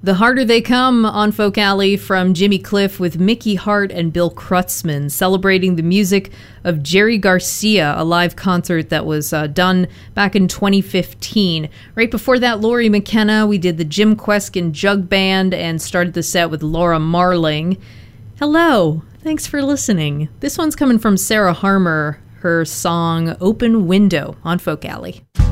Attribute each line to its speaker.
Speaker 1: The Harder They Come on Folk Alley from Jimmy Cliff with Mickey Hart and Bill Kreutzmann, celebrating the music of Jerry Garcia, a live concert that was done back in 2015. Right before that, Lori McKenna, we did the Jim Kweskin Jug Band and started the set with Laura Marling. Hello, thanks for listening. This one's coming from Sarah Harmer, her song Open Window on Folk Alley.